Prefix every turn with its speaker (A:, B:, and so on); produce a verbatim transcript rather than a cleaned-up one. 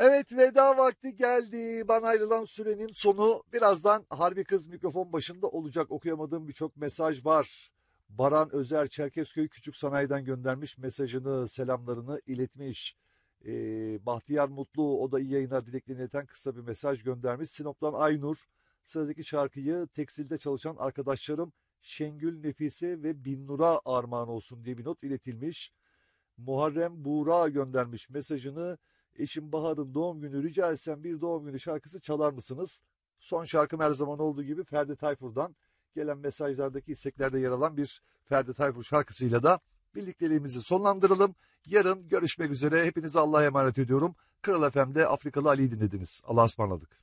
A: Evet, veda vakti geldi. Bana ayrılan sürenin sonu. Birazdan Harbi Kız mikrofon başında olacak. Okuyamadığım birçok mesaj var. Baran Özer Çerkezköy Küçük Sanayi'den göndermiş mesajını, selamlarını iletmiş. Ee, Bahtiyar Mutlu, o da iyi yayınlar dileklerini ileten kısa bir mesaj göndermiş. Sinop'tan Aynur, sıradaki şarkıyı tekstilde çalışan arkadaşlarım Şengül, Nefise ve Binnur'a armağan olsun diye bir not iletilmiş. Muharrem Buğra göndermiş mesajını. Eşim Bahar'ın doğum günü, rica etsem bir doğum günü şarkısı çalar mısınız? Son şarkım her zaman olduğu gibi Ferdi Tayfur'dan gelen mesajlardaki isteklerde yer alan bir Ferdi Tayfur şarkısıyla da birlikteliğimizi sonlandıralım. Yarın görüşmek üzere. Hepinizi Allah'a emanet ediyorum. Kral F M'de Afrikalı Ali'yi dinlediniz. Allah'a ısmarladık.